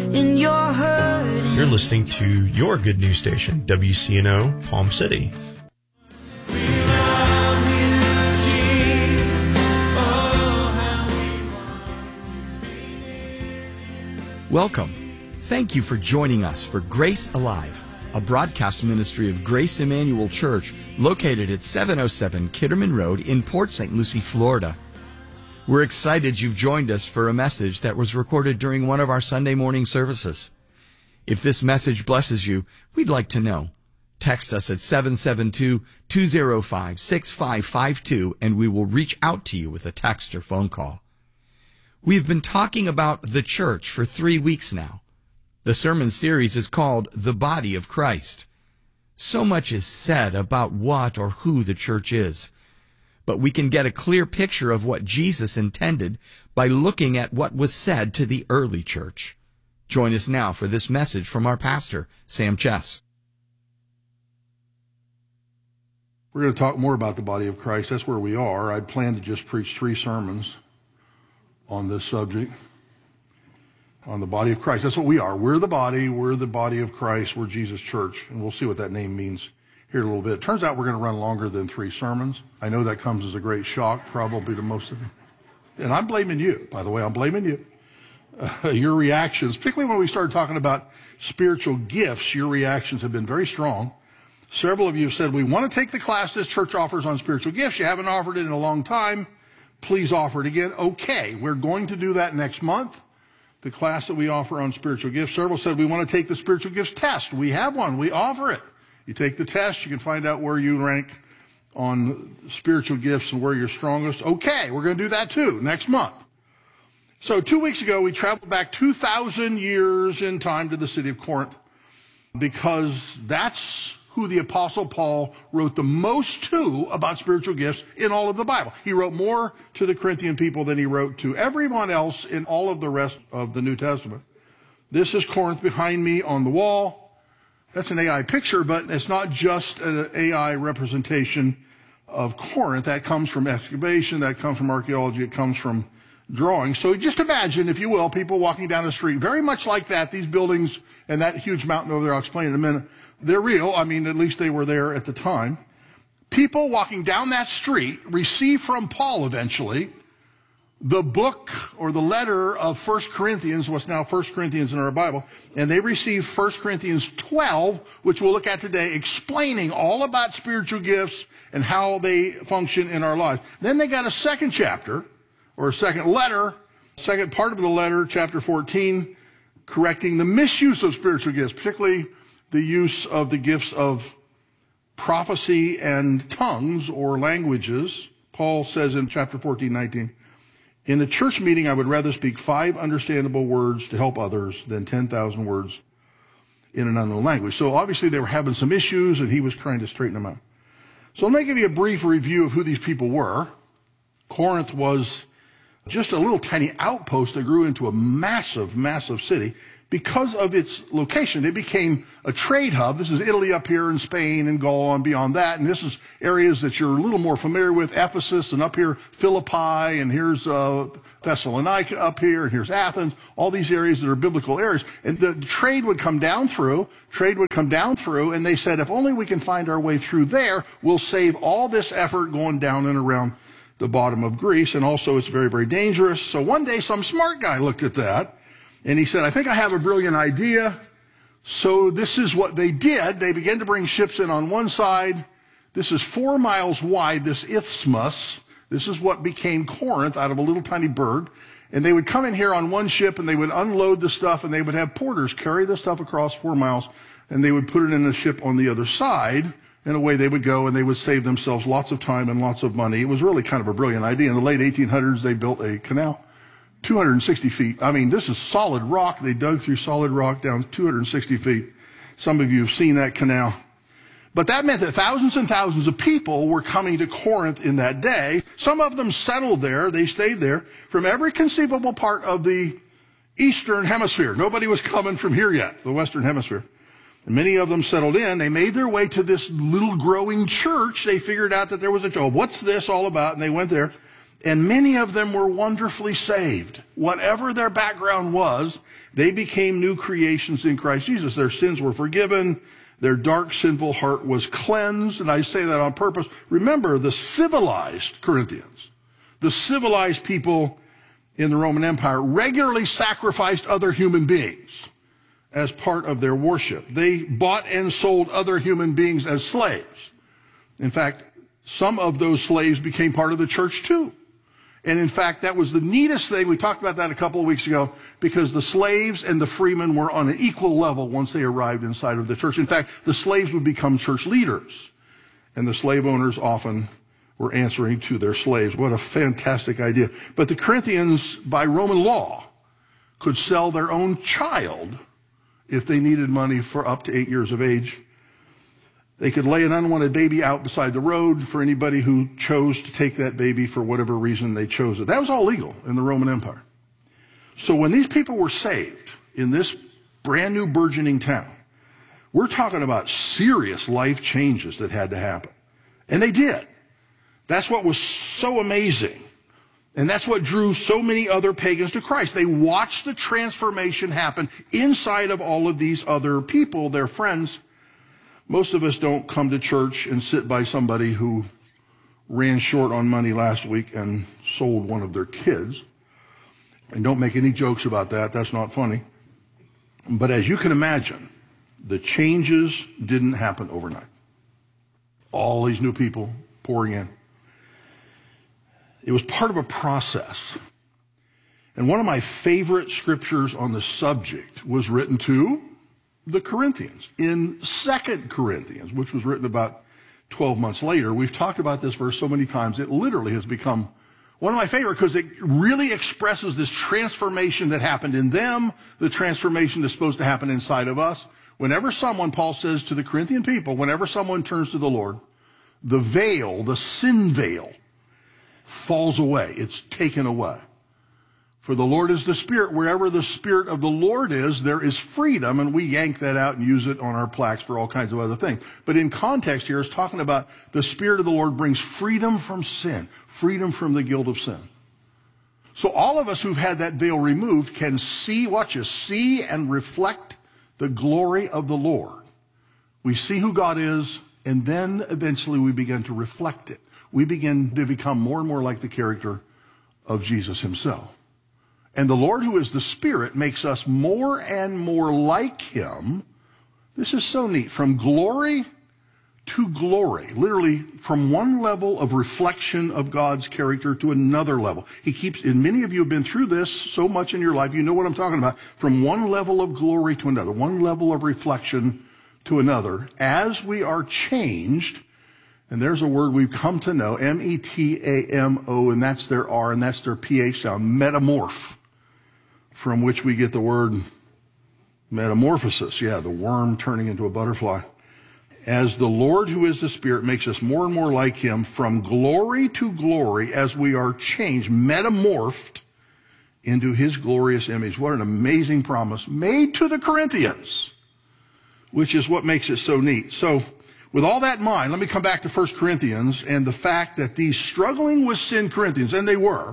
and you're hurting. You're listening to your good news station, WCNO, Palm City. Welcome. Thank you for joining us for Grace Alive, a broadcast ministry of Grace Emmanuel Church located at 707 Kitterman Road in Port St. Lucie, Florida. We're excited you've joined us for a message that was recorded during one of our Sunday morning services. If this message blesses you, we'd like to know. Text us at 772-205-6552 and we will reach out to you with a text or phone call. We've been talking about the church for 3 weeks now. The sermon series is called The Body of Christ. So much is said about what or who the church is, but we can get a clear picture of what Jesus intended by looking at what was said to the early church. Join us now for this message from our pastor, Sam Chess. We're going to talk more about the body of Christ. That's where we are. I'd planned to just preach 3 sermons on this subject, on the body of Christ. That's what we are. We're the body of Christ, we're Jesus' church, and we'll see what that name means here in a little bit. It turns out we're going to run longer than 3 sermons. I know that comes as a great shock, probably to most of you. And I'm blaming you, by the way, I'm blaming you. Your reactions, particularly when we started talking about spiritual gifts, your reactions have been very strong. Several of you have said, we want to take the class this church offers on spiritual gifts. You haven't offered it in a long time. Please offer it again. Okay, we're going to do that next month. The class that we offer on spiritual gifts. Several said we want to take the spiritual gifts test. We have one. We offer it. You take the test. You can find out where you rank on spiritual gifts and where you're strongest. Okay, we're going to do that too next month. So 2 weeks ago, we traveled back 2,000 years in time to the city of Corinth because that's who the Apostle Paul wrote the most to about spiritual gifts in all of the Bible. He wrote more to the Corinthian people than he wrote to everyone else in all of the rest of the New Testament. This is Corinth behind me on the wall. That's an AI picture, but it's not just an AI representation of Corinth. That comes from excavation, that comes from archaeology, it comes from drawing. So just imagine, if you will, people walking down the street, very much like that, these buildings and that huge mountain over there, I'll explain in a minute. They're real. I mean, at least they were there at the time. People walking down that street receive from Paul eventually the book or the letter of 1 Corinthians, what's now 1 Corinthians in our Bible, and they receive 1 Corinthians 12, which we'll look at today, explaining all about spiritual gifts and how they function in our lives. Then they got a second chapter, or a second letter, second part of the letter, chapter 14, correcting the misuse of spiritual gifts, particularly the use of the gifts of prophecy and tongues or languages. Paul says in chapter 14:19, in the church meeting, I would rather speak 5 understandable words to help others than 10,000 words in an unknown language. So obviously they were having some issues and he was trying to straighten them out. So let me give you a brief review of who these people were. Corinth was just a little tiny outpost that grew into a massive, massive city. Because of its location, it became a trade hub. This is Italy up here and Spain and Gaul and beyond that. And this is areas that you're a little more familiar with, Ephesus, and up here Philippi, and here's Thessalonica up here, and here's Athens, all these areas that are biblical areas. And the trade would come down through, and they said, if only we can find our way through there, we'll save all this effort going down and around the bottom of Greece. And also it's very, very dangerous. So one day some smart guy looked at that, and he said, I think I have a brilliant idea. So this is what they did. They began to bring ships in on one side. This is 4 miles wide, this isthmus. This is what became Corinth out of a little tiny burg. And they would come in here on one ship and they would unload the stuff and they would have porters carry the stuff across 4 miles and they would put it in a ship on the other side. And away they would go and they would save themselves lots of time and lots of money. It was really kind of a brilliant idea. In the late 1800s, they built a canal. 260 feet. I mean, this is solid rock. They dug through solid rock down 260 feet. Some of you have seen that canal. But that meant that thousands and thousands of people were coming to Corinth in that day. Some of them settled there. They stayed there from every conceivable part of the Eastern Hemisphere. Nobody was coming from here yet, the Western Hemisphere. And many of them settled in. They made their way to this little growing church. They figured out that there was a job. What's this all about? And they went there. And many of them were wonderfully saved. Whatever their background was, they became new creations in Christ Jesus. Their sins were forgiven. Their dark, sinful heart was cleansed. And I say that on purpose. Remember, the civilized Corinthians, the civilized people in the Roman Empire, regularly sacrificed other human beings as part of their worship. They bought and sold other human beings as slaves. In fact, some of those slaves became part of the church too. And in fact, that was the neatest thing. We talked about that a couple of weeks ago, because the slaves and the freemen were on an equal level once they arrived inside of the church. In fact, the slaves would become church leaders, and the slave owners often were answering to their slaves. What a fantastic idea. But the Corinthians, by Roman law, could sell their own child if they needed money for up to 8 years of age. They could lay an unwanted baby out beside the road for anybody who chose to take that baby for whatever reason they chose it. That was all legal in the Roman Empire. So when these people were saved in this brand new burgeoning town, we're talking about serious life changes that had to happen. And they did. That's what was so amazing. And that's what drew so many other pagans to Christ. They watched the transformation happen inside of all of these other people, their friends. Most of us don't come to church and sit by somebody who ran short on money last week and sold one of their kids. And don't make any jokes about that. That's not funny. But as you can imagine, the changes didn't happen overnight. All these new people pouring in. It was part of a process. And one of my favorite scriptures on the subject was written to the Corinthians in 2 Corinthians, which was written about 12 months later. We've talked about this verse so many times, it literally has become one of my favorite, because it really expresses this transformation that happened in them, the transformation that's supposed to happen inside of us. Whenever someone, Paul says to the Corinthian people, whenever someone turns to the Lord, the veil, the sin veil, falls away. It's taken away. For the Lord is the Spirit. Wherever the Spirit of the Lord is, there is freedom, and we yank that out and use it on our plaques for all kinds of other things. But in context here, it's talking about the Spirit of the Lord brings freedom from sin, freedom from the guilt of sin. So all of us who've had that veil removed can see, watch us, see and reflect the glory of the Lord. We see who God is, and then eventually we begin to reflect it. We begin to become more and more like the character of Jesus himself. And the Lord, who is the Spirit, makes us more and more like him. This is so neat. From glory to glory. Literally from one level of reflection of God's character to another level. He keeps, and many of you have been through this so much in your life, you know what I'm talking about. From one level of glory to another. One level of reflection to another. As we are changed, and there's a word we've come to know, M-E-T-A-M-O, and that's their R, and that's their P-H sound, metamorph, from which we get the word metamorphosis. Yeah, the worm turning into a butterfly. As the Lord, who is the Spirit, makes us more and more like him, from glory to glory, as we are changed, metamorphed into his glorious image. What an amazing promise made to the Corinthians, which is what makes it so neat. So, with all that in mind, let me come back to 1 Corinthians and the fact that these struggling with sin Corinthians, and they were,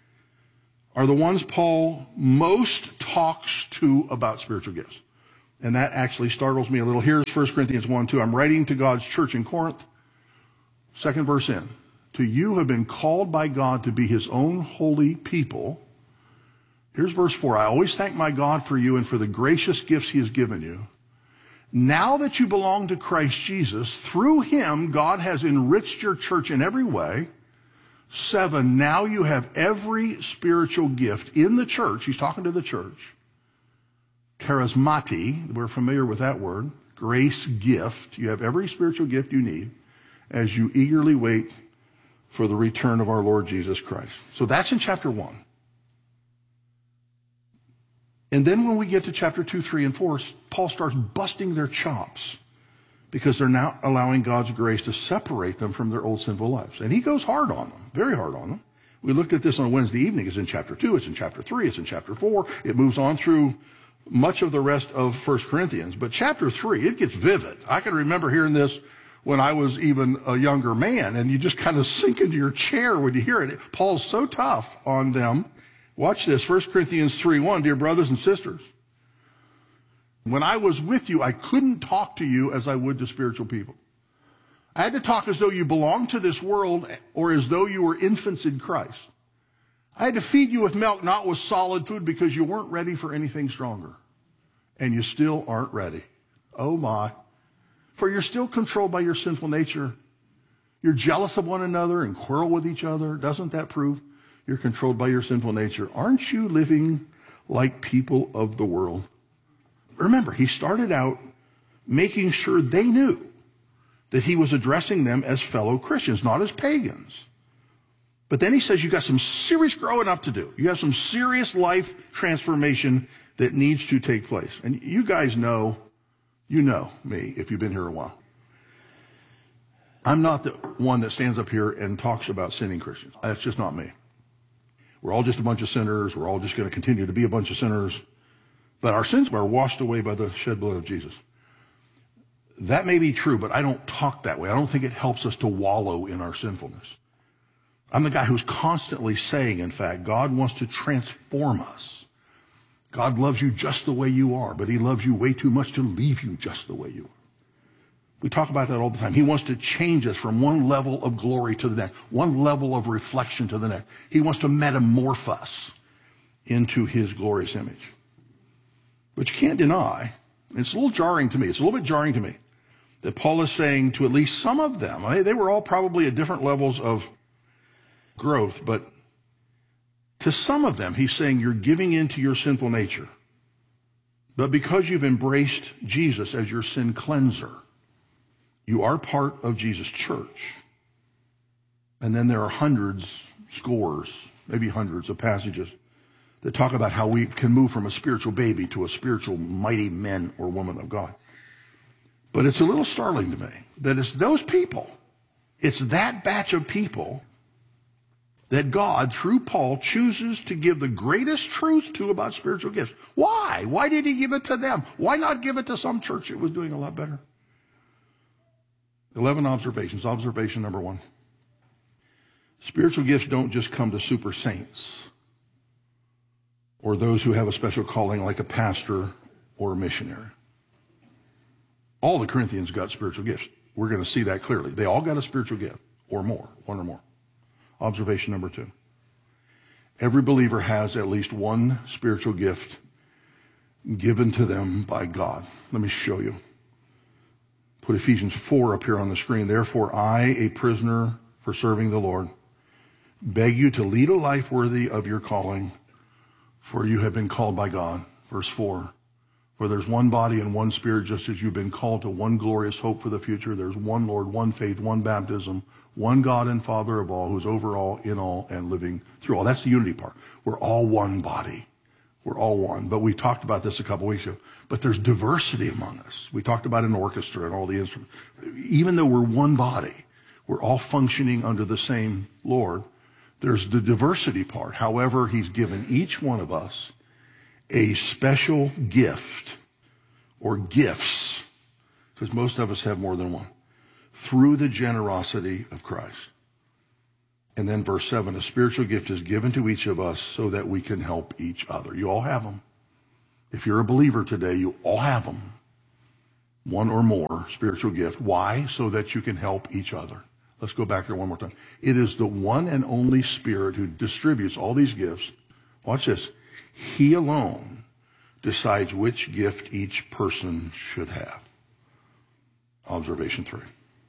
are the ones Paul most talks to about spiritual gifts. And that actually startles me a little. Here's 1 Corinthians 1:2. I'm writing to God's church in Corinth. Second verse in. To you have been called by God to be his own holy people. Here's verse 4. I always thank my God for you and for the gracious gifts he has given you. Now that you belong to Christ Jesus, through him God has enriched your church in every way. 7, now you have every spiritual gift in the church. He's talking to the church. Charismati, we're familiar with that word. Grace gift. You have every spiritual gift you need as you eagerly wait for the return of our Lord Jesus Christ. So that's in chapter 1. And then when we get to chapter 2, 3, and 4, Paul starts busting their chops because they're now allowing God's grace to separate them from their old sinful lives. And he goes hard on them, very hard on them. We looked at this on Wednesday evening. It's in chapter 2, it's in chapter 3, it's in chapter 4. It moves on through much of the rest of 1 Corinthians. But chapter 3, it gets vivid. I can remember hearing this when I was even a younger man, and you just kind of sink into your chair when you hear it. Paul's so tough on them. Watch this, 1 Corinthians 3:1, dear brothers and sisters. When I was with you, I couldn't talk to you as I would to spiritual people. I had to talk as though you belonged to this world or as though you were infants in Christ. I had to feed you with milk, not with solid food, because you weren't ready for anything stronger. And you still aren't ready. Oh my. For you're still controlled by your sinful nature. You're jealous of one another and quarrel with each other. Doesn't that prove you're controlled by your sinful nature? Aren't you living like people of the world? Remember, he started out making sure they knew that he was addressing them as fellow Christians, not as pagans. But then he says you got some serious growing up to do. You have some serious life transformation that needs to take place. And you guys know, you know me if you've been here a while. I'm not the one that stands up here and talks about sinning Christians. That's just not me. We're all just a bunch of sinners. We're all just going to continue to be a bunch of sinners. But our sins are washed away by the shed blood of Jesus. That may be true, but I don't talk that way. I don't think it helps us to wallow in our sinfulness. I'm the guy who's constantly saying, in fact, God wants to transform us. God loves you just the way you are, but he loves you way too much to leave you just the way you are. We talk about that all the time. He wants to change us from one level of glory to the next, one level of reflection to the next. He wants to metamorph us into his glorious image. But you can't deny, and it's a little jarring to me, it's a little bit jarring to me, that Paul is saying to at least some of them, they were all probably at different levels of growth, but to some of them, he's saying you're giving in to your sinful nature. But because you've embraced Jesus as your sin cleanser, you are part of Jesus' church. And then there are hundreds, scores, maybe hundreds of passages that talk about how we can move from a spiritual baby to a spiritual mighty man or woman of God. But it's a little startling to me that it's those people, it's that batch of people that God, through Paul, chooses to give the greatest truth to about spiritual gifts. Why? Why did he give it to them? Why not give it to some church that was doing a lot better? 11 observations. Observation number 1. Spiritual gifts don't just come to super saints or those who have a special calling like a pastor or a missionary. All the Corinthians got spiritual gifts. We're going to see that clearly. They all got a spiritual gift or more, one or more. Observation number 2. Every believer has at least one spiritual gift given to them by God. Let me show you. Put Ephesians 4 up here on the screen. Therefore, I, a prisoner for serving the Lord, beg you to lead a life worthy of your calling, for you have been called by God. Verse 4. For there's one body and one spirit, just as you've been called to one glorious hope for the future. There's one Lord, one faith, one baptism, one God and Father of all, who's over all, in all, and living through all. That's the unity part. We're all one body. We're all one. But we talked about this a couple weeks ago. But there's diversity among us. We talked about an orchestra and all the instruments. Even though we're one body, we're all functioning under the same Lord. There's the diversity part. However, he's given each one of us a special gift or gifts, because most of us have more than one, through the generosity of Christ. And then verse 7, a spiritual gift is given to each of us so that we can help each other. You all have them. If you're a believer today, you all have them. One or more spiritual gift. Why? So that you can help each other. Let's go back there one more time. It is the one and only Spirit who distributes all these gifts. Watch this. He alone decides which gift each person should have. Observation 3.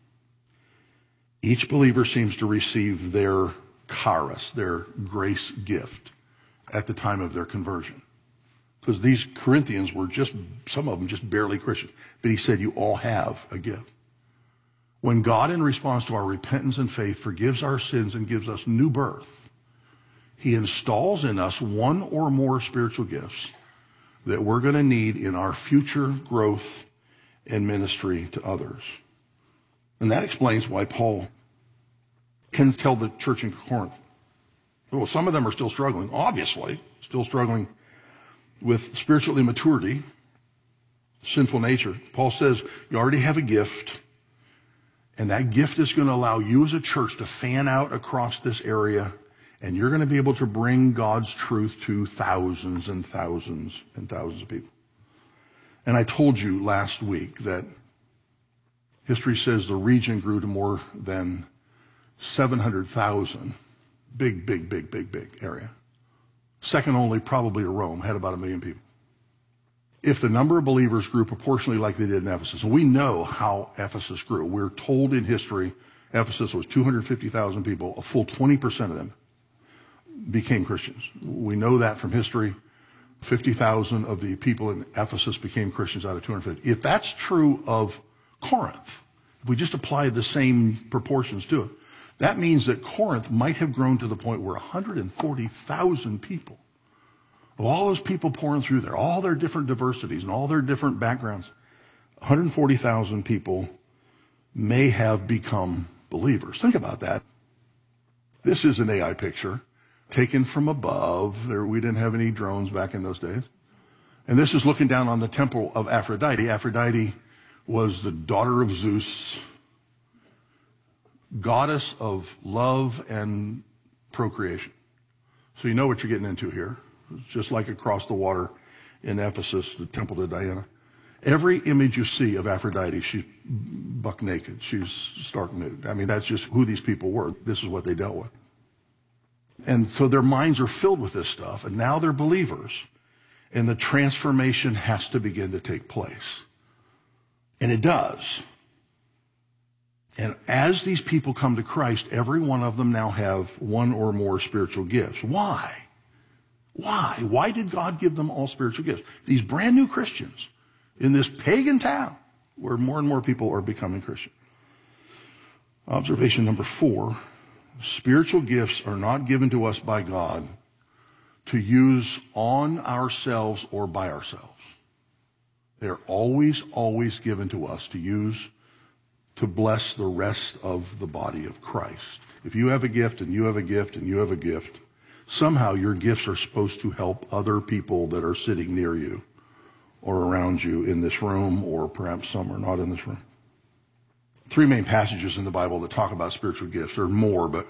Each believer seems to receive their charis, their grace gift, at the time of their conversion. Because these Corinthians were just, some of them just barely Christians. But he said, you all have a gift. When God, in response to our repentance and faith, forgives our sins and gives us new birth, he installs in us one or more spiritual gifts that we're going to need in our future growth and ministry to others. And that explains why Paul can tell the church in Corinth, well, some of them are still struggling, obviously, still struggling with spiritual immaturity, sinful nature. Paul says, you already have a gift. And that gift is going to allow you as a church to fan out across this area, and you're going to be able to bring God's truth to thousands and thousands and thousands of people. And I told you last week that history says the region grew to more than 700,000. Big area. Second only probably to Rome, had about 1 million people. If the number of believers grew proportionally like they did in Ephesus, and we know how Ephesus grew. We're told in history Ephesus was 250,000 people. A full 20% of them became Christians. We know that from history. 50,000 of the people in Ephesus became Christians out of 250. If that's true of Corinth, if we just apply the same proportions to it, that means that Corinth might have grown to the point where 140,000 people, of all those people pouring through there, all their different diversities and all their different backgrounds, 140,000 people may have become believers. Think about that. This is an AI picture taken from above. We didn't have any drones back in those days. And this is looking down on the temple of Aphrodite. Aphrodite was the daughter of Zeus, goddess of love and procreation. So you know what you're getting into here. It's just like across the water in Ephesus, the temple to Diana. Every image you see of Aphrodite, she's buck naked. She's stark nude. I mean, that's just who these people were. This is what they dealt with. And so their minds are filled with this stuff, and now they're believers. And the transformation has to begin to take place. And it does. And as these people come to Christ, every one of them now have one or more spiritual gifts. Why? Why? Why did God give them all spiritual gifts? These brand new Christians in this pagan town where more and more people are becoming Christian. Observation number 4, spiritual gifts are not given to us by God to use on ourselves or by ourselves. They're always given to us to use to bless the rest of the body of Christ. If you have a gift and you have a gift and you have a gift, somehow your gifts are supposed to help other people that are sitting near you or around you in this room, or perhaps some are not in this room. 3 main passages in the Bible that talk about spiritual gifts. There are more, but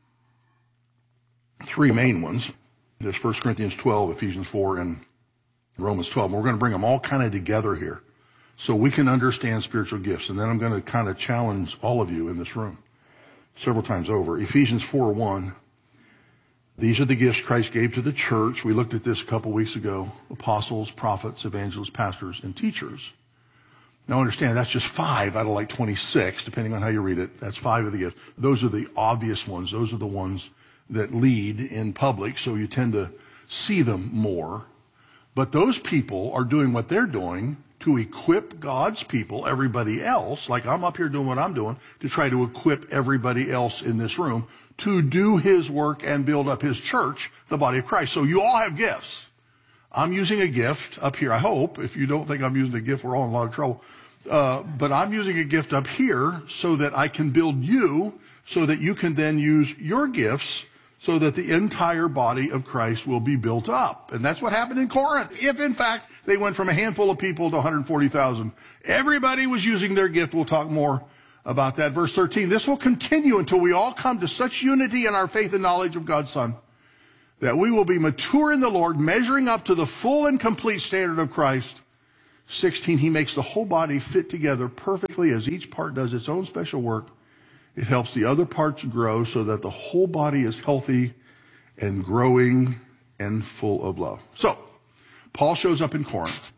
3 main ones. There's 1 Corinthians 12, Ephesians 4, and Romans 12. And we're going to bring them all kind of together here so we can understand spiritual gifts. And then I'm going to kind of challenge all of you in this room several times over. Ephesians 4:1. These are the gifts Christ gave to the church. We looked at this a couple weeks ago. Apostles, prophets, evangelists, pastors, and teachers. Now understand, that's just 5 out of like 26, depending on how you read it. That's 5 of the gifts. Those are the obvious ones. Those are the ones that lead in public, so you tend to see them more. But those people are doing what they're doing to equip God's people, everybody else, like I'm up here doing what I'm doing, to try to equip everybody else in this room to do his work and build up his church, the body of Christ. So you all have gifts. I'm using a gift up here, I hope. If you don't think I'm using a gift, we're all in a lot of trouble. But I'm using a gift up here so that I can build you, so that you can then use your gifts so that the entire body of Christ will be built up. And that's what happened in Corinth. If, in fact, they went from a handful of people to 140,000, everybody was using their gift. We'll talk more about that. Verse 13, this will continue until we all come to such unity in our faith and knowledge of God's Son, that we will be mature in the Lord, measuring up to the full and complete standard of Christ. 16, he makes the whole body fit together perfectly as each part does its own special work. It helps the other parts grow so that the whole body is healthy and growing and full of love. So, Paul shows up in Corinth.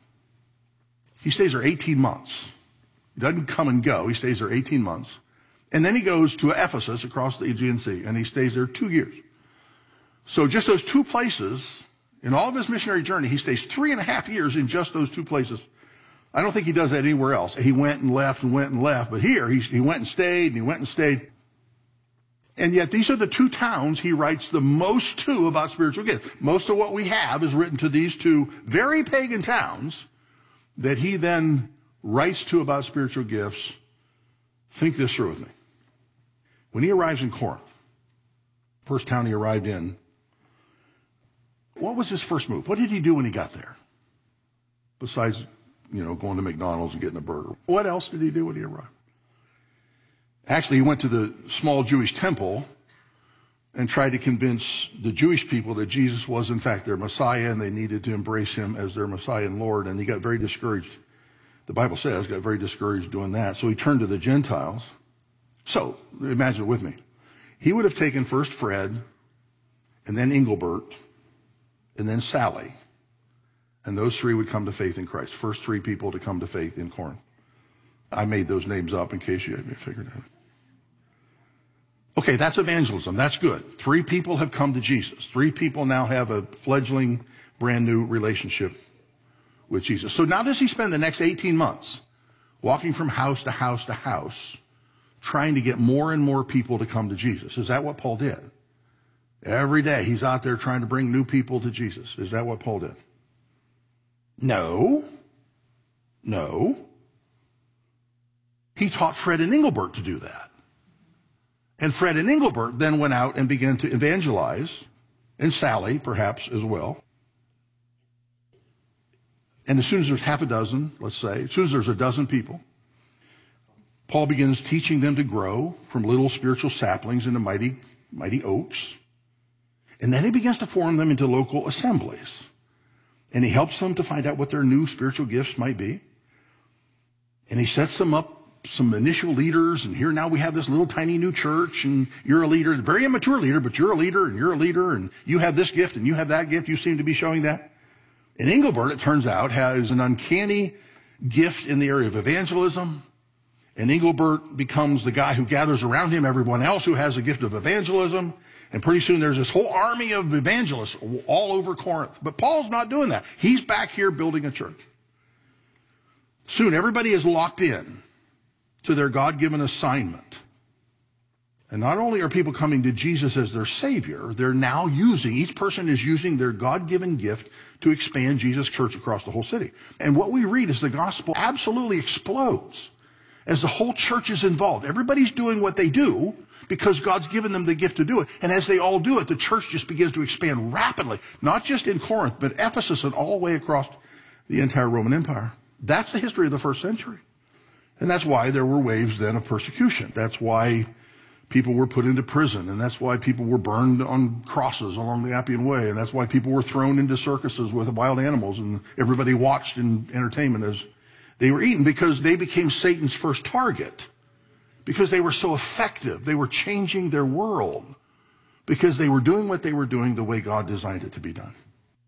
He stays there 18 months. He doesn't come and go. He stays there 18 months. And then he goes to Ephesus across the Aegean Sea, and he stays there 2 years. So just those 2 places, in all of his missionary journey, he stays 3.5 years in just those 2 places. I don't think he does that anywhere else. He went and left and went and left. But here, he went and stayed and he went and stayed. And yet these are the 2 towns he writes the most to about spiritual gifts. Most of what we have is written to these 2 very pagan towns that he then writes to about spiritual gifts. Think this through with me. When he arrives in Corinth, first town he arrived in, what was his first move? What did he do when he got there? Besides, going to McDonald's and getting a burger. What else did he do when he arrived? Actually, he went to the small Jewish temple and tried to convince the Jewish people that Jesus was, in fact, their Messiah, and they needed to embrace him as their Messiah and Lord, and he got very discouraged. The Bible says, got very discouraged doing that, so he turned to the Gentiles. So, imagine it with me. He would have taken first Fred, and then Engelbert, and then Sally, and those three would come to faith in Christ. First three people to come to faith in Corinth. I made those names up in case you hadn't figured it out. Okay, that's evangelism. That's good. 3 people have come to Jesus. 3 people now have a fledgling, brand new relationship with Jesus. So now does he spend the next 18 months walking from house to house to house, trying to get more and more people to come to Jesus? Is that what Paul did? Every day he's out there trying to bring new people to Jesus. Is that what Paul did? No. No. He taught Fred and Engelbert to do that. And Fred and Engelbert then went out and began to evangelize, and Sally perhaps as well. And as soon as there's half a dozen, let's say, as soon as there's a dozen people, Paul begins teaching them to grow from little spiritual saplings into mighty, mighty oaks. And then he begins to form them into local assemblies. And he helps them to find out what their new spiritual gifts might be. And he sets them up some initial leaders, and here now we have this little tiny new church, and you're a leader, a very immature leader, but you're a leader, and you're a leader, and you have this gift, and you have that gift. You seem to be showing that. And Engelbert, it turns out, has an uncanny gift in the area of evangelism. And Engelbert becomes the guy who gathers around him everyone else who has a gift of evangelism. And pretty soon there's this whole army of evangelists all over Corinth. But Paul's not doing that. He's back here building a church. Soon everybody is locked in to their God-given assignment. And not only are people coming to Jesus as their Savior, they're now each person is using their God-given gift to expand Jesus' church across the whole city. And what we read is the gospel absolutely explodes as the whole church is involved. Everybody's doing what they do because God's given them the gift to do it. And as they all do it, the church just begins to expand rapidly, not just in Corinth, but Ephesus and all the way across the entire Roman Empire. That's the history of the first century. And that's why there were waves then of persecution. That's why people were put into prison, and that's why people were burned on crosses along the Appian Way, and that's why people were thrown into circuses with wild animals, and everybody watched in entertainment as they were eaten, because they became Satan's first target, because they were so effective. They were changing their world, because they were doing what they were doing the way God designed it to be done.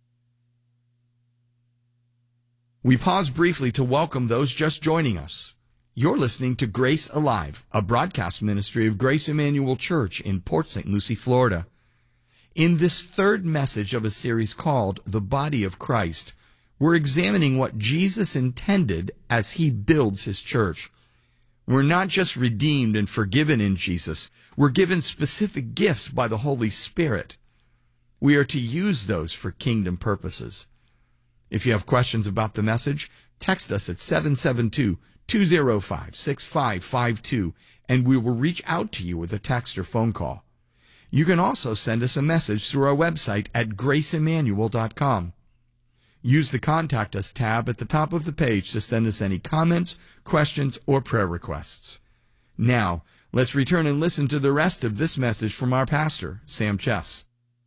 We pause briefly to welcome those just joining us. You're listening to Grace Alive, a broadcast ministry of Grace Emmanuel Church in Port St. Lucie, Florida. In this third message of a series called The Body of Christ, we're examining what Jesus intended as he builds his church. We're not just redeemed and forgiven in Jesus. We're given specific gifts by the Holy Spirit. We are to use those for kingdom purposes. If you have questions about the message, text us at 772-205-6552, and we will reach out to you with a text or phone call. You can also send us a message through our website at graceemmanuel.com. Use the Contact Us tab at the top of the page to send us any comments, questions, or prayer requests. Now, let's return and listen to the rest of this message from our pastor, Sam Chess.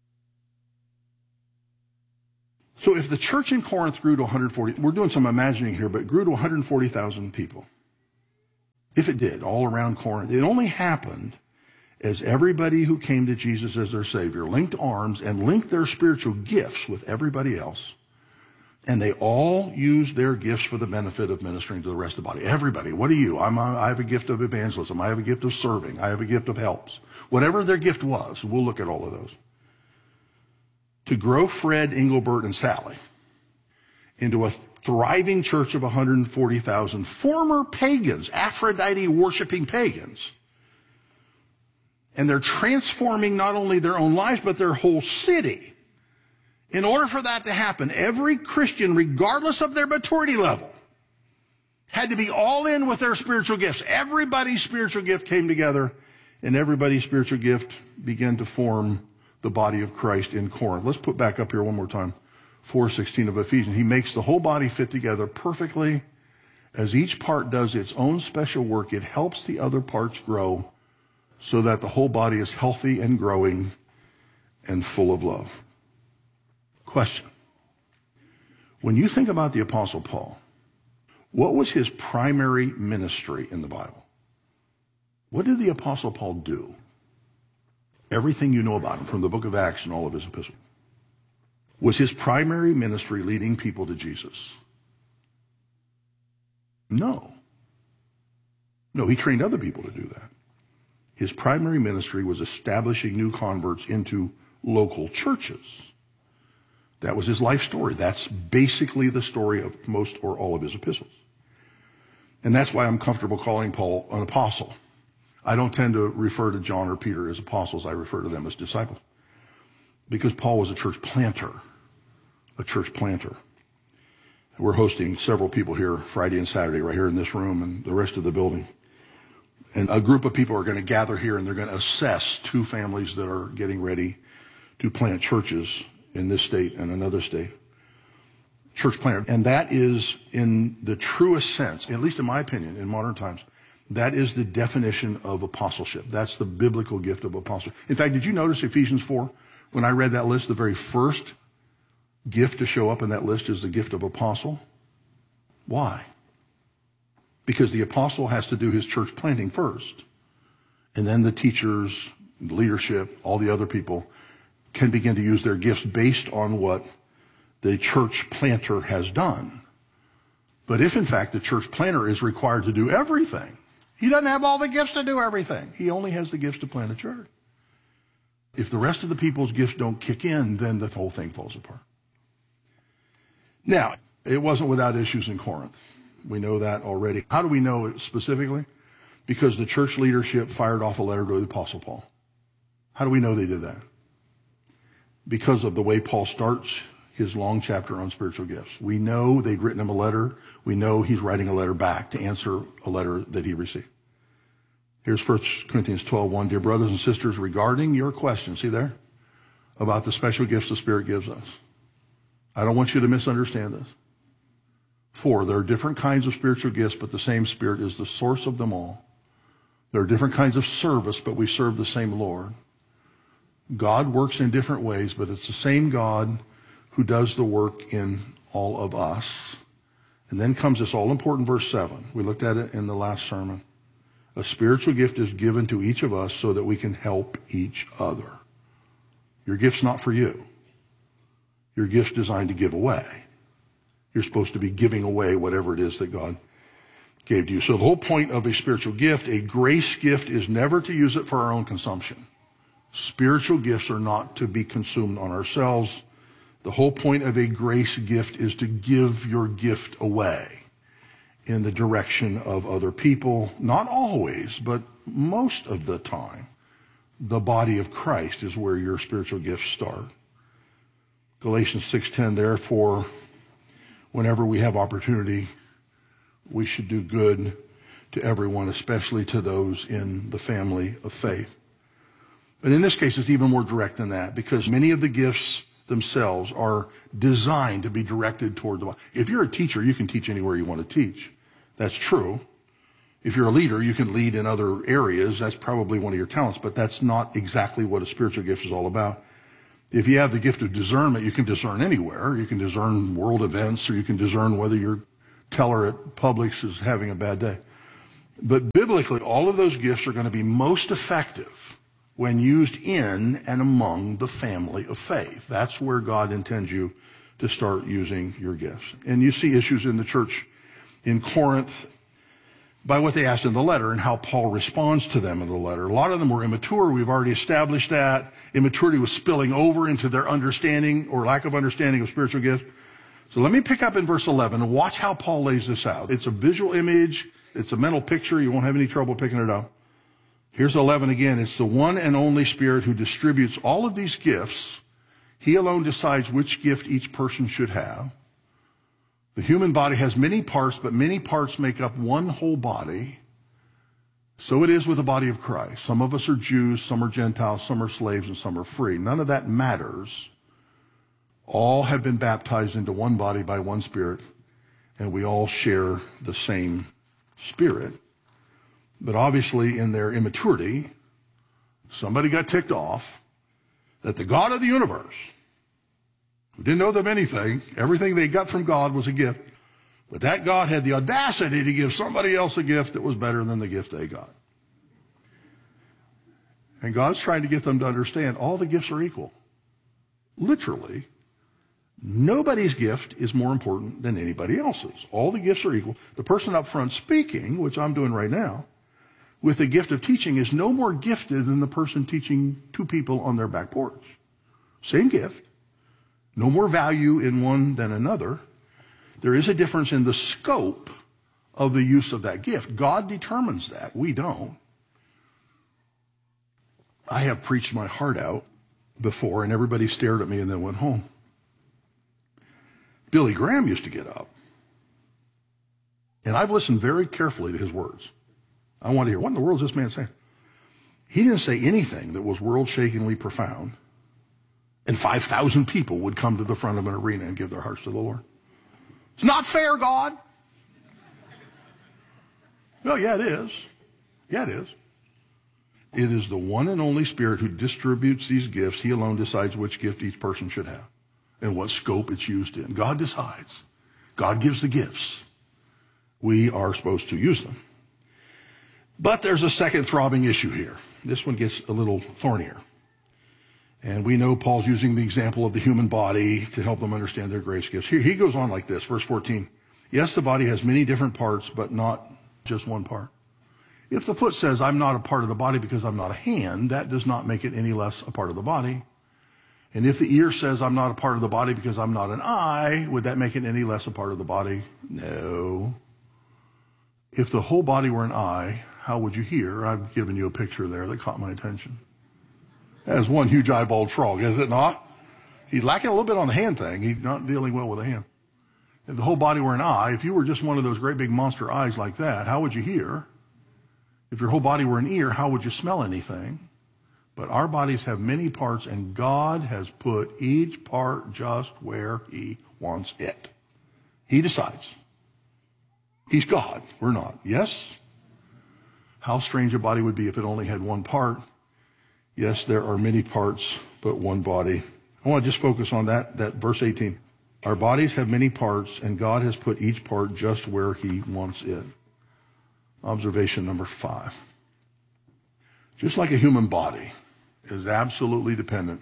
So if the church in Corinth grew to 140, we're doing some imagining here, but it grew to 140,000 people. If it did, all around Corinth, it only happened as everybody who came to Jesus as their Savior linked arms and linked their spiritual gifts with everybody else. And they all used their gifts for the benefit of ministering to the rest of the body. Everybody, what are you? I have a gift of evangelism. I have a gift of serving. I have a gift of helps. Whatever their gift was, we'll look at all of those. To grow Fred, Engelbert, and Sally into a thriving church of 140,000 former pagans, Aphrodite-worshiping pagans. And they're transforming not only their own lives, but their whole city. In order for that to happen, every Christian, regardless of their maturity level, had to be all in with their spiritual gifts. Everybody's spiritual gift came together, and everybody's spiritual gift began to form the body of Christ in Corinth. Let's put back up here one more time, 4:16 of Ephesians. He makes the whole body fit together perfectly As each part does its own special work, it helps the other parts grow so that the whole body is healthy and growing and full of love. Question. When you think about the Apostle Paul, what was his primary ministry in the Bible? What did the Apostle Paul do? Everything you know about him from the book of Acts and all of his epistles. Was his primary ministry leading people to Jesus? No. No, he trained other people to do that. His primary ministry was establishing new converts into local churches. That was his life story. That's basically the story of most or all of his epistles. And that's why I'm comfortable calling Paul an apostle. I don't tend to refer to John or Peter as apostles. I refer to them as disciples. Because Paul was a church planter. A church planter. We're hosting several people here Friday and Saturday right here in this room and the rest of the building. And a group of people are going to gather here and they're going to assess 2 families that are getting ready to plant churches in this state and another state. Church planter. And that is, in the truest sense, at least in my opinion, in modern times, that is the definition of apostleship. That's the biblical gift of apostleship. In fact, did you notice Ephesians 4? When I read that list, the very first gift to show up in that list is the gift of apostle. Why? Because the apostle has to do his church planting first. And then the teachers, the leadership, all the other people can begin to use their gifts based on what the church planter has done. But if, in fact, the church planter is required to do everything, he doesn't have all the gifts to do everything. He only has the gifts to plant a church. If the rest of the people's gifts don't kick in, then the whole thing falls apart. Now, it wasn't without issues in Corinth. We know that already. How do we know it specifically? Because the church leadership fired off a letter to the Apostle Paul. How do we know they did that? Because of the way Paul starts his long chapter on spiritual gifts. We know they'd written him a letter. We know he's writing a letter back to answer a letter that he received. Here's 1 Corinthians 12:1. Dear brothers and sisters, regarding your question, see there? About the special gifts the Spirit gives us. I don't want you to misunderstand this. 4, there are different kinds of spiritual gifts, but the same Spirit is the source of them all. There are different kinds of service, but we serve the same Lord. God works in different ways, but it's the same God who does the work in all of us. And then comes this all-important verse 7. We looked at it in the last sermon. A spiritual gift is given to each of us so that we can help each other. Your gift's not for you. Your gift's designed to give away. You're supposed to be giving away whatever it is that God gave to you. So the whole point of a spiritual gift, a grace gift, is never to use it for our own consumption. Spiritual gifts are not to be consumed on ourselves. The whole point of a grace gift is to give your gift away in the direction of other people. Not always, but most of the time. The body of Christ is where your spiritual gifts start. Galatians 6:10, therefore, whenever we have opportunity, we should do good to everyone, especially to those in the family of faith. But in this case, it's even more direct than that, because many of the gifts themselves are designed to be directed toward the body. If you're a teacher, you can teach anywhere you want to teach. That's true. If you're a leader, you can lead in other areas. That's probably one of your talents, but that's not exactly what a spiritual gift is all about. If you have the gift of discernment, you can discern anywhere. You can discern world events, or you can discern whether your teller at Publix is having a bad day. But biblically, all of those gifts are going to be most effective when used in and among the family of faith. That's where God intends you to start using your gifts. And you see issues in the church in Corinth by what they asked in the letter and how Paul responds to them in the letter. A lot of them were immature. We've already established that. Immaturity was spilling over into their understanding or lack of understanding of spiritual gifts. So let me pick up in verse 11 and watch how Paul lays this out. It's a visual image. It's a mental picture. You won't have any trouble picking it up. Here's 11 again. It's the one and only Spirit who distributes all of these gifts. He alone decides which gift each person should have. The human body has many parts, but many parts make up one whole body. So it is with the body of Christ. Some of us are Jews, some are Gentiles, some are slaves, and some are free. None of that matters. All have been baptized into one body by one Spirit, and we all share the same Spirit. But obviously in their immaturity, somebody got ticked off that the God of the universe, who didn't owe them anything, everything they got from God was a gift, but that God had the audacity to give somebody else a gift that was better than the gift they got. And God's trying to get them to understand all the gifts are equal. Literally, nobody's gift is more important than anybody else's. All the gifts are equal. The person up front speaking, which I'm doing right now, with the gift of teaching is no more gifted than the person teaching two people on their back porch. Same gift. No more value in one than another. There is a difference in the scope of the use of that gift. God determines that. We don't. I have preached my heart out before, and everybody stared at me and then went home. Billy Graham used to get up, and I've listened very carefully to his words. I want to hear, what in the world is this man saying? He didn't say anything that was world-shakingly profound, and 5,000 people would come to the front of an arena and give their hearts to the Lord. It's not fair, God. No, yeah, it is. Yeah, it is. It is the one and only Spirit who distributes these gifts. He alone decides which gift each person should have and what scope it's used in. God decides. God gives the gifts. We are supposed to use them. But there's a second throbbing issue here. This one gets a little thornier. And we know Paul's using the example of the human body to help them understand their grace gifts. Here he goes on like this, verse 14. Yes, the body has many different parts, but not just one part. If the foot says, I'm not a part of the body because I'm not a hand, that does not make it any less a part of the body. And if the ear says, I'm not a part of the body because I'm not an eye, would that make it any less a part of the body? No. If the whole body were an eye, how would you hear? I've given you a picture there that caught my attention. That is one huge eyeballed frog, is it not? He's lacking a little bit on the hand thing. He's not dealing well with the hand. If the whole body were an eye, if you were just one of those great big monster eyes like that, how would you hear? If your whole body were an ear, how would you smell anything? But our bodies have many parts, and God has put each part just where he wants it. He decides. He's God. We're not. Yes? How strange a body would be if it only had one part. Yes, there are many parts, but one body. I want to just focus on that verse 18. Our bodies have many parts, and God has put each part just where he wants it. Observation number 5. Just like a human body is absolutely dependent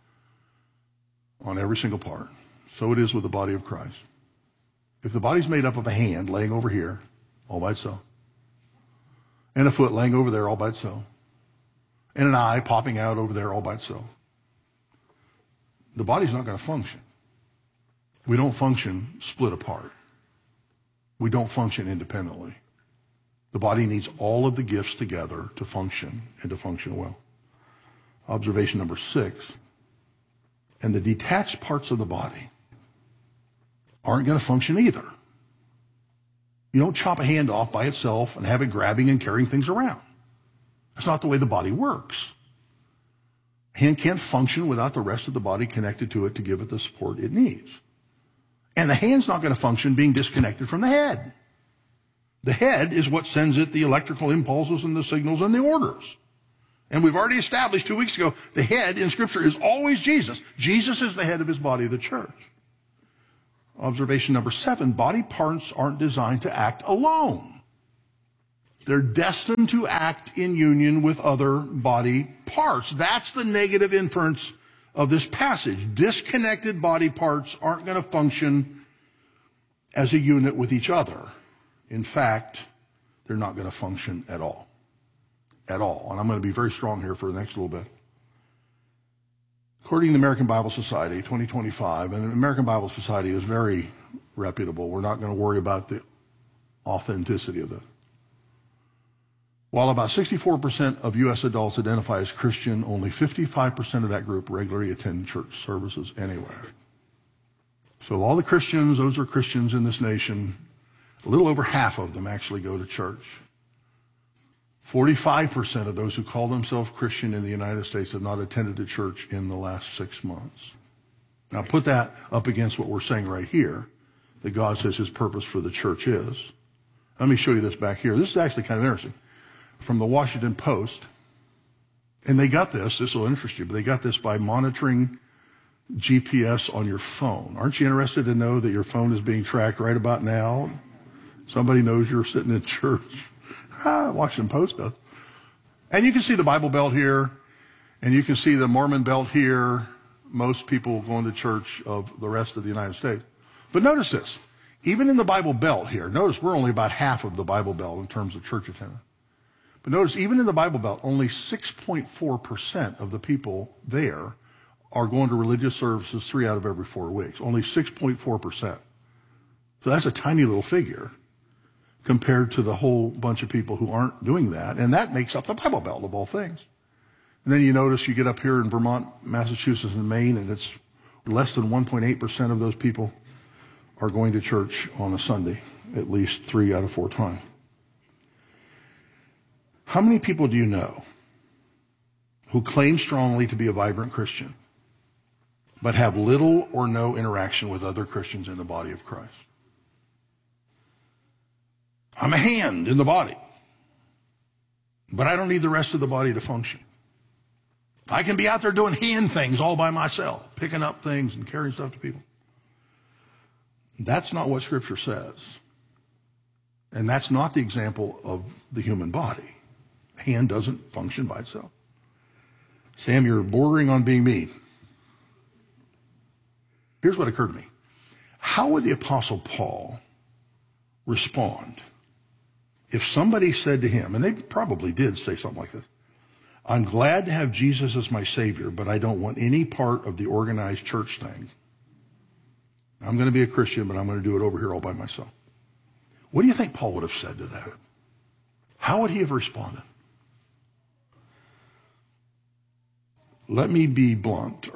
on every single part, so it is with the body of Christ. If the body's made up of a hand laying over here, all by itself, and a foot laying over there all by itself, and an eye popping out over there all by itself, the body's not going to function. We don't function split apart. We don't function independently. The body needs all of the gifts together to function and to function well. Observation number 6. And the detached parts of the body aren't going to function either. You don't chop a hand off by itself and have it grabbing and carrying things around. That's not the way the body works. A hand can't function without the rest of the body connected to it to give it the support it needs. And the hand's not going to function being disconnected from the head. The head is what sends it the electrical impulses and the signals and the orders. And we've already established 2 weeks ago, the head in Scripture is always Jesus. Jesus is the head of his body, the church. Observation number 7, body parts aren't designed to act alone. They're destined to act in union with other body parts. That's the negative inference of this passage. Disconnected body parts aren't going to function as a unit with each other. In fact, they're not going to function at all. At all. And I'm going to be very strong here for the next little bit. According to the American Bible Society, 2025, and the American Bible Society is very reputable. We're not going to worry about the authenticity of this. While about 64% of U.S. adults identify as Christian, only 55% of that group regularly attend church services anywhere. So all the Christians, those are Christians in this nation, a little over half of them actually go to church. 45% of those who call themselves Christian in the United States have not attended a church in the last 6 months. Now put that up against what we're saying right here. that God says his purpose for the church is. Let me show you this back here. This is actually kind of interesting. From the Washington Post. And they got this will interest you, but they got this by monitoring GPS on your phone. Aren't you interested to know that your phone is being tracked right about now? Somebody knows you're sitting in church. Washington Post does. And you can see the Bible Belt here, and you can see the Mormon Belt here. Most people going to church of the rest of the United States. But notice this. Even in the Bible Belt here, notice we're only about half of the Bible Belt in terms of church attendance. But notice, even in the Bible Belt, only 6.4% of the people there are going to religious services 3 out of every 4 weeks. Only 6.4%. So that's a tiny little figure compared to the whole bunch of people who aren't doing that. And that makes up the Bible Belt of all things. And then you notice you get up here in Vermont, Massachusetts, and Maine, and it's less than 1.8% of those people are going to church on a Sunday, at least 3 out of 4 times. How many people do you know who claim strongly to be a vibrant Christian, but have little or no interaction with other Christians in the body of Christ? I'm a hand in the body, but I don't need the rest of the body to function. I can be out there doing hand things all by myself, picking up things and carrying stuff to people. That's not what Scripture says. And that's not the example of the human body. A hand doesn't function by itself. Sam, you're bordering on being mean. Here's what occurred to me. How would the Apostle Paul respond if somebody said to him, and they probably did say something like this, I'm glad to have Jesus as my Savior, but I don't want any part of the organized church thing. I'm going to be a Christian, but I'm going to do it over here all by myself. What do you think Paul would have said to that? How would he have responded? Let me be blunt.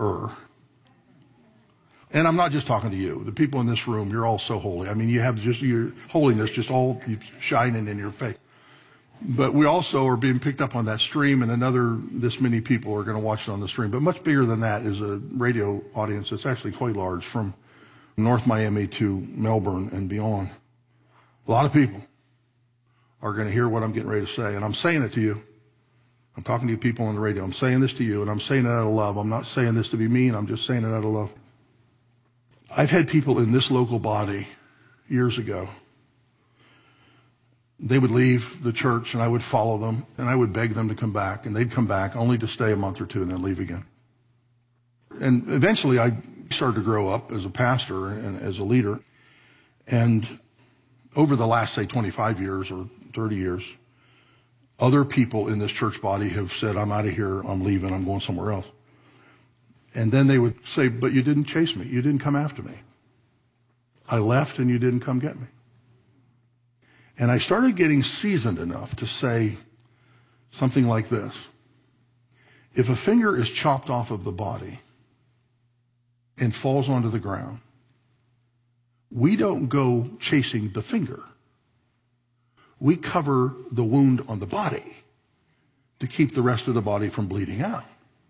And I'm not just talking to you. The people in this room, you're all so holy. I mean, you have just your holiness just all shining in your face. But we also are being picked up on that stream, and this many people are going to watch it on the stream. But much bigger than that is a radio audience that's actually quite large from North Miami to Melbourne and beyond. A lot of people are going to hear what I'm getting ready to say, and I'm saying it to you. I'm talking to you people on the radio. I'm saying this to you, and I'm saying it out of love. I'm not saying this to be mean. I'm just saying it out of love. I've had people in this local body years ago. They would leave the church, and I would follow them, and I would beg them to come back, and they'd come back only to stay a month or two and then leave again. And eventually I started to grow up as a pastor and as a leader. And over the last, say, 25 years or 30 years, other people in this church body have said, I'm out of here, I'm leaving, I'm going somewhere else. And then they would say, but you didn't chase me, you didn't come after me. I left and you didn't come get me. And I started getting seasoned enough to say something like this. If a finger is chopped off of the body and falls onto the ground, we don't go chasing the finger. We cover the wound on the body to keep the rest of the body from bleeding out.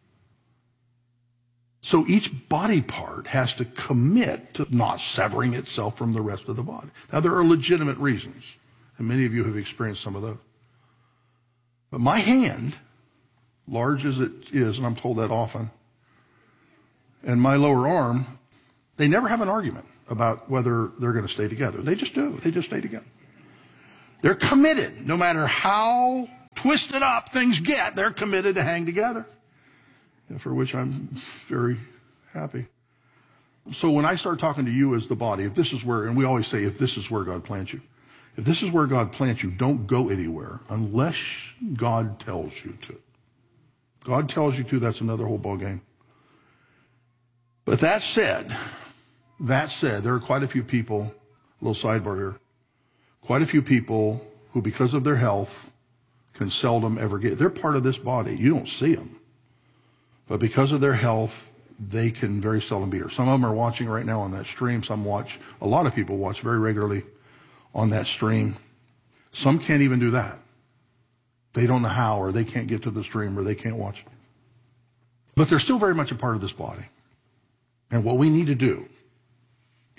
So each body part has to commit to not severing itself from the rest of the body. Now, there are legitimate reasons, and many of you have experienced some of those. But my hand, large as it is, and I'm told that often, and my lower arm, they never have an argument about whether they're going to stay together. They just do. They just stay together. They're committed. No matter how twisted up things get, they're committed to hang together, for which I'm very happy. So when I start talking to you as the body, if this is where, and we always say, if this is where God plants you, if this is where God plants you, don't go anywhere unless God tells you to. God tells you to, that's another whole ball game. But that said, there are quite a few people, a little sidebar here, quite a few people who, because of their health, can seldom ever get, they're part of this body. You don't see them. But because of their health, they can very seldom be here. Some of them are watching right now on that stream. A lot of people watch very regularly on that stream. Some can't even do that. They don't know how, or they can't get to the stream, or they can't watch it. But they're still very much a part of this body. And what we need to do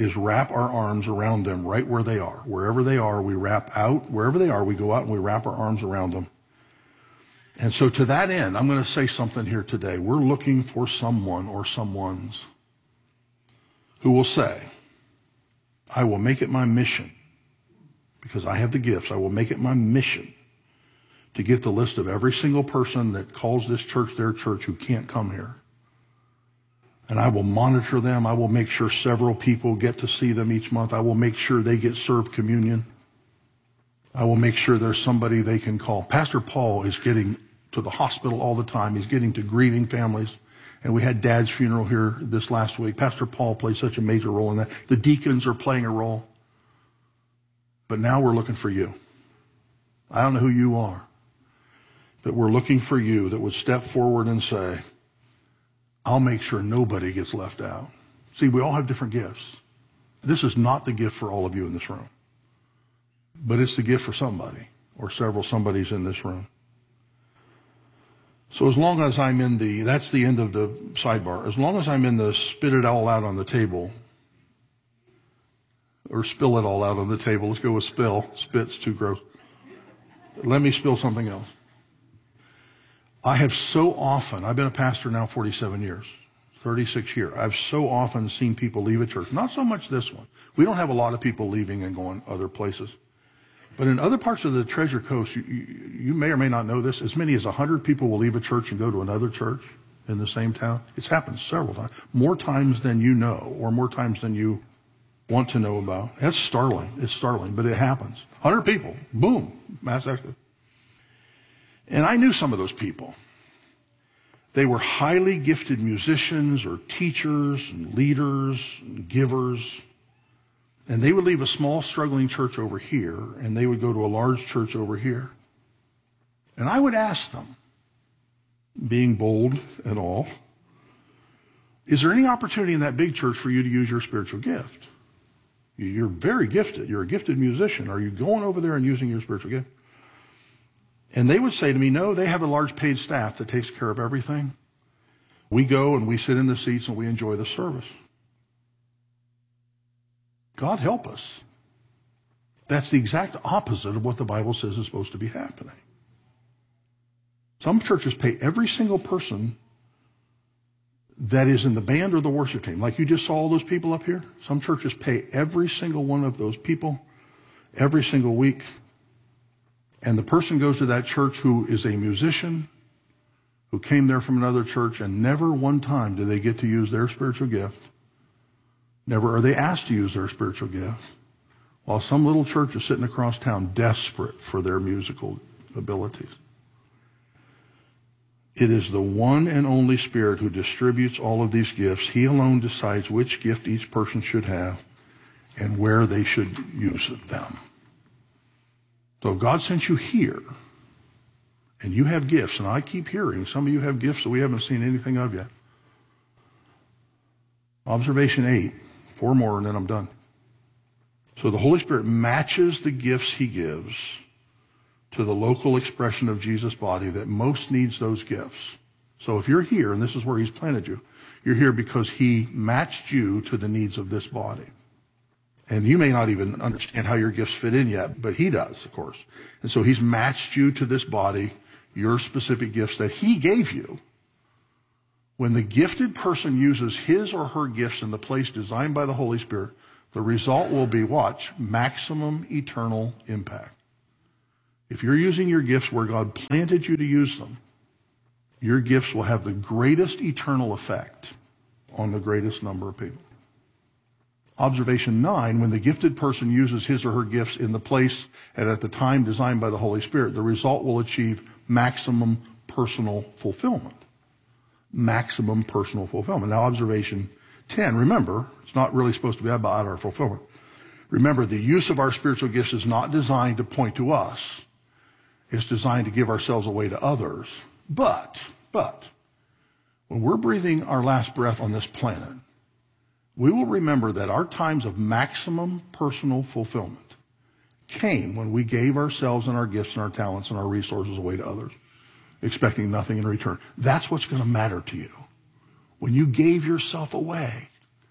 is wrap our arms around them right where they are. Wherever they are, we wrap out. Wherever they are, we go out and we wrap our arms around them. And so to that end, I'm going to say something here today. We're looking for someone or someones who will say, I will make it my mission, because I have the gifts, I will make it my mission to get the list of every single person that calls this church their church who can't come here. And I will monitor them. I will make sure several people get to see them each month. I will make sure they get served communion. I will make sure there's somebody they can call. Pastor Paul is getting to the hospital all the time. He's getting to grieving families. And we had Dad's funeral here this last week. Pastor Paul plays such a major role in that. The deacons are playing a role. But now we're looking for you. I don't know who you are, but we're looking for you that would step forward and say, I'll make sure nobody gets left out. See, we all have different gifts. This is not the gift for all of you in this room, but it's the gift for somebody or several somebodies in this room. So as long as I'm in that's the end of the sidebar. As long as I'm in the spit it all out on the table, or spill it all out on the table. Let's go with spill. Spit's too gross. Let me spill something else. I have so often, I've been a pastor now 47 years, 36 years. I've so often seen people leave a church. Not so much this one. We don't have a lot of people leaving and going other places. But in other parts of the Treasure Coast, you may or may not know this, as many as 100 people will leave a church and go to another church in the same town. It's happened several times. More times than you know, or more times than you want to know about. That's startling. It's startling, but it happens. 100 people, boom, mass exodus. And I knew some of those people. They were highly gifted musicians or teachers and leaders and givers. And they would leave a small struggling church over here, and they would go to a large church over here. And I would ask them, being bold and all, is there any opportunity in that big church for you to use your spiritual gift? You're very gifted. You're a gifted musician. Are you going over there and using your spiritual gift? And they would say to me, no, they have a large paid staff that takes care of everything. We go and we sit in the seats and we enjoy the service. God help us. That's the exact opposite of what the Bible says is supposed to be happening. Some churches pay every single person that is in the band or the worship team. Like you just saw all those people up here. Some churches pay every single one of those people every single week. And the person goes to that church who is a musician, who came there from another church, and never one time do they get to use their spiritual gift. Never are they asked to use their spiritual gift. While some little church is sitting across town desperate for their musical abilities. It is the one and only Spirit who distributes all of these gifts. He alone decides which gift each person should have and where they should use them. So if God sent you here, and you have gifts, and I keep hearing some of you have gifts that we haven't seen anything of yet. Observation 8, 4 more and then I'm done. So the Holy Spirit matches the gifts he gives to the local expression of Jesus' body that most needs those gifts. So if you're here, and this is where he's planted you, you're here because he matched you to the needs of this body. And you may not even understand how your gifts fit in yet, but he does, of course. And so he's matched you to this body, your specific gifts that he gave you. When the gifted person uses his or her gifts in the place designed by the Holy Spirit, the result will be, watch, maximum eternal impact. If you're using your gifts where God planted you to use them, your gifts will have the greatest eternal effect on the greatest number of people. Observation 9, when the gifted person uses his or her gifts in the place and at the time designed by the Holy Spirit, the result will achieve maximum personal fulfillment. Maximum personal fulfillment. Now, observation 10, remember, it's not really supposed to be about our fulfillment. Remember, the use of our spiritual gifts is not designed to point to us. It's designed to give ourselves away to others. But, when we're breathing our last breath on this planet, we will remember that our times of maximum personal fulfillment came when we gave ourselves and our gifts and our talents and our resources away to others, expecting nothing in return. That's what's going to matter to you. When you gave yourself away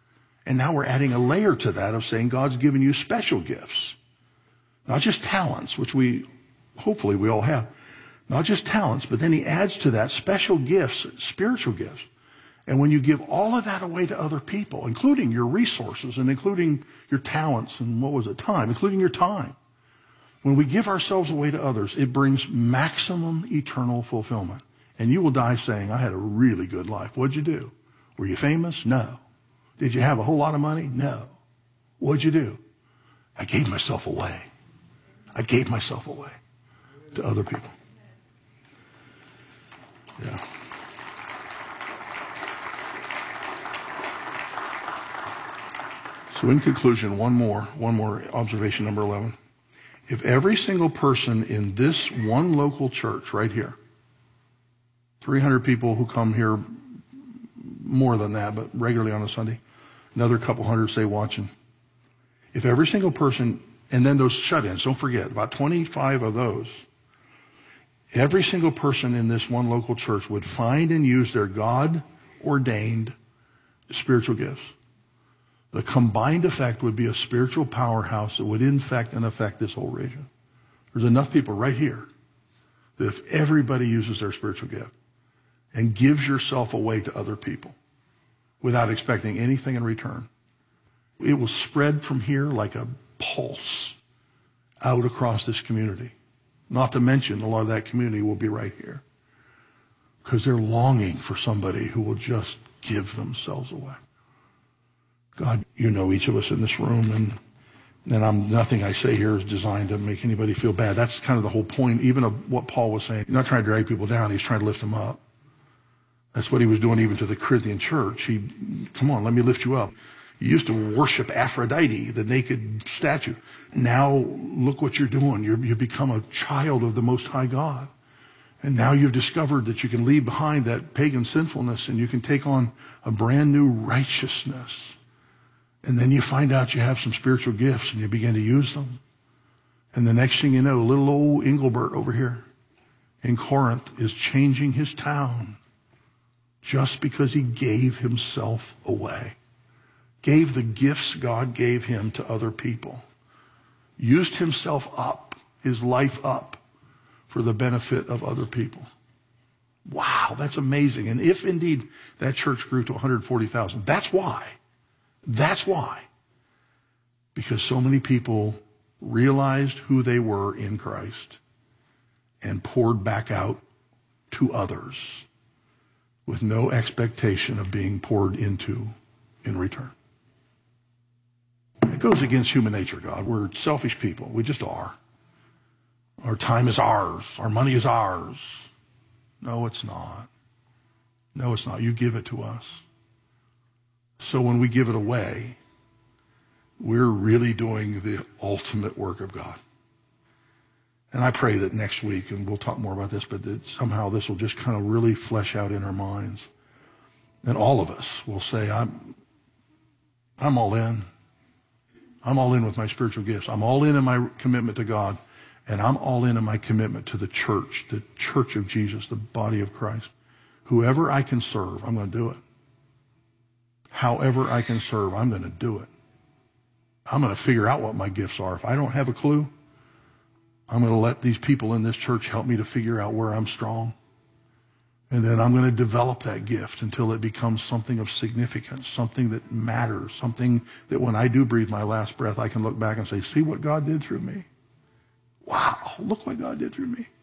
And now we're adding a layer to that of saying God's given you special gifts. Not just talents, which hopefully we all have. Not just talents, but then he adds to that special gifts, spiritual gifts. And when you give all of that away to other people, including your resources and including your talents and time, including your time. When we give ourselves away to others, it brings maximum eternal fulfillment. And you will die saying, I had a really good life. What'd you do? Were you famous? No. Did you have a whole lot of money? No. What'd you do? I gave myself away. I gave myself away to other people. Yeah. So in conclusion, one more observation, number 11. If every single person in this one local church right here, 300 people who come here, more than that, but regularly on a Sunday, another couple hundred, say, watching. If every single person, and then those shut-ins, don't forget, about 25 of those, every single person in this one local church would find and use their God-ordained spiritual gifts, the combined effect would be a spiritual powerhouse that would infect and affect this whole region. There's enough people right here that if everybody uses their spiritual gift and gives yourself away to other people without expecting anything in return, it will spread from here like a pulse out across this community. Not to mention, a lot of that community will be right here because they're longing for somebody who will just give themselves away. God, you know each of us in this room, and nothing I say here is designed to make anybody feel bad. That's kind of the whole point, even of what Paul was saying. He's not trying to drag people down. He's trying to lift them up. That's what he was doing even to the Corinthian church. Come on, let me lift you up. You used to worship Aphrodite, the naked statue. Now look what you're doing. You've become a child of the Most High God. And now you've discovered that you can leave behind that pagan sinfulness and you can take on a brand new righteousness. And then you find out you have some spiritual gifts and you begin to use them. And the next thing you know, little old Engelbert over here in Corinth is changing his town just because he gave himself away. Gave the gifts God gave him to other people. Used himself up, his life up, for the benefit of other people. Wow, that's amazing. And if indeed that church grew to 140,000, that's why. That's why. Because so many people realized who they were in Christ and poured back out to others with no expectation of being poured into in return. It goes against human nature, God. We're selfish people. We just are. Our time is ours. Our money is ours. No, it's not. No, it's not. You give it to us. So when we give it away, we're really doing the ultimate work of God. And I pray that next week, and we'll talk more about this, but that somehow this will just kind of really flesh out in our minds. And all of us will say, I'm all in. I'm all in with my spiritual gifts. I'm all in my commitment to God. And I'm all in my commitment to the church of Jesus, the body of Christ. Whoever I can serve, I'm going to do it. However I can serve, I'm going to do it. I'm going to figure out what my gifts are. If I don't have a clue, I'm going to let these people in this church help me to figure out where I'm strong. And then I'm going to develop that gift until it becomes something of significance, something that matters, something that when I do breathe my last breath, I can look back and say, see what God did through me. Wow, look what God did through me.